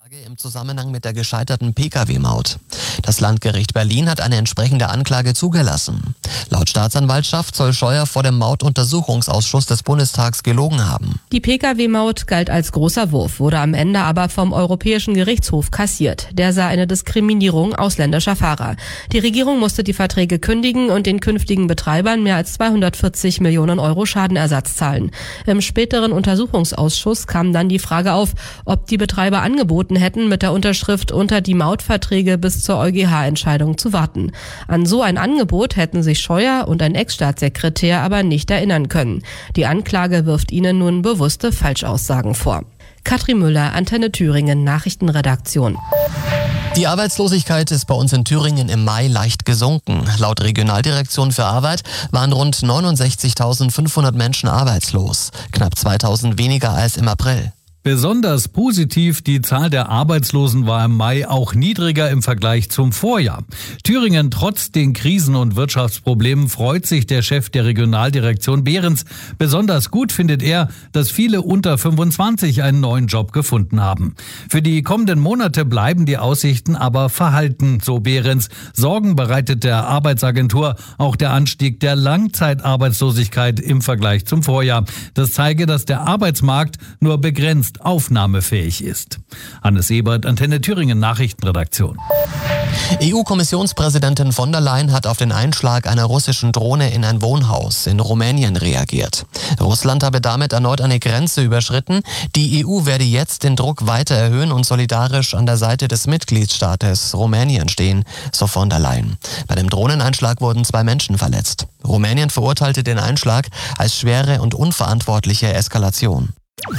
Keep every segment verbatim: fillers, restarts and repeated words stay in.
Im Zusammenhang mit der gescheiterten Pkw-Maut. Das Landgericht Berlin hat eine entsprechende Anklage zugelassen. Laut Staatsanwaltschaft soll Scheuer vor dem Mautuntersuchungsausschuss des Bundestags gelogen haben. Die Pkw-Maut galt als großer Wurf, wurde am Ende aber vom Europäischen Gerichtshof kassiert. Der sah eine Diskriminierung ausländischer Fahrer. Die Regierung musste die Verträge kündigen und den künftigen Betreibern mehr als zweihundertvierzig Millionen Euro Schadenersatz zahlen. Im späteren Untersuchungsausschuss kam dann die Frage auf, ob die Betreiber angeboten hätten, mit der Unterschrift unter die Mautverträge bis zur EuGH-Entscheidung zu warten. An so ein Angebot hätten sich Scheuer und ein Ex-Staatssekretär aber nicht erinnern können. Die Anklage wirft ihnen nun bewusste Falschaussagen vor. Katrin Müller, Antenne Thüringen, Nachrichtenredaktion. Die Arbeitslosigkeit ist bei uns in Thüringen im Mai leicht gesunken. Laut Regionaldirektion für Arbeit waren rund neunundsechzigtausendfünfhundert Menschen arbeitslos, knapp zweitausend weniger als im April. Besonders positiv, die Zahl der Arbeitslosen war im Mai auch niedriger im Vergleich zum Vorjahr. Thüringen trotz den Krisen- und Wirtschaftsproblemen freut sich der Chef der Regionaldirektion Behrens. Besonders gut findet er, dass viele unter fünfundzwanzig einen neuen Job gefunden haben. Für die kommenden Monate bleiben die Aussichten aber verhalten, so Behrens. Sorgen bereitet der Arbeitsagentur auch der Anstieg der Langzeitarbeitslosigkeit im Vergleich zum Vorjahr. Das zeige, dass der Arbeitsmarkt nur begrenzt aufnahmefähig ist. Hannes Ebert, Antenne Thüringen Nachrichtenredaktion. E U-Kommissionspräsidentin von der Leyen hat auf den Einschlag einer russischen Drohne in ein Wohnhaus in Rumänien reagiert. Russland habe damit erneut eine Grenze überschritten. Die E U werde jetzt den Druck weiter erhöhen und solidarisch an der Seite des Mitgliedstaates Rumänien stehen, so von der Leyen. Bei dem Drohneneinschlag wurden zwei Menschen verletzt. Rumänien verurteilte den Einschlag als schwere und unverantwortliche Eskalation.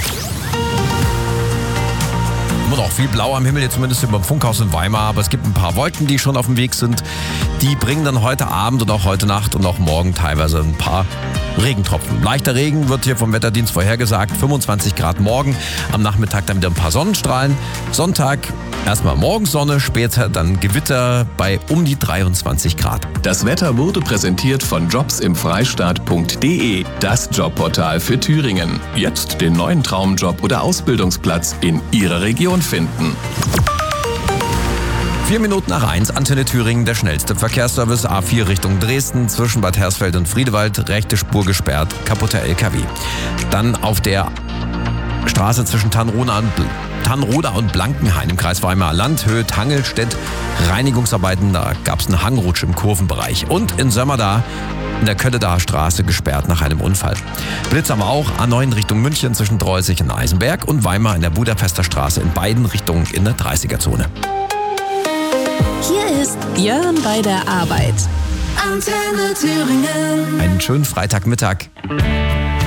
Immer noch viel blau am Himmel, jetzt zumindest über dem Funkhaus in Weimar, aber es gibt ein paar Wolken, die schon auf dem Weg sind. Die bringen dann heute Abend und auch heute Nacht und auch morgen teilweise ein paar Regentropfen. Leichter Regen wird hier vom Wetterdienst vorhergesagt, fünfundzwanzig Grad morgen, am Nachmittag dann wieder ein paar Sonnenstrahlen. Sonntag erstmal morgens Sonne, später dann Gewitter bei um die dreiundzwanzig Grad. Das Wetter wurde präsentiert von jobs im freistaat punkt de, das Jobportal für Thüringen. Jetzt den neuen Traumjob oder Ausbildungsplatz in Ihrer Region finden. Vier Minuten nach eins, Antenne Thüringen, der schnellste Verkehrsservice, A vier Richtung Dresden, zwischen Bad Hersfeld und Friedewald, rechte Spur gesperrt, kaputter L K W. Dann auf der Straße zwischen Tannroda und, Tannroda und Blankenhain im Kreis Weimarer Land, Höhe Tangelstedt, Reinigungsarbeiten, da gab es einen Hangrutsch im Kurvenbereich. Und in Sömmerda in der Kölledaer Straße gesperrt nach einem Unfall. Blitz haben wir auch, A neun Richtung München zwischen Dreußig und Eisenberg und Weimar in der Budapester Straße in beiden Richtungen in der dreißiger-Zone. Hier ist Björn bei der Arbeit. Antenne Thüringen. Einen schönen Freitagmittag.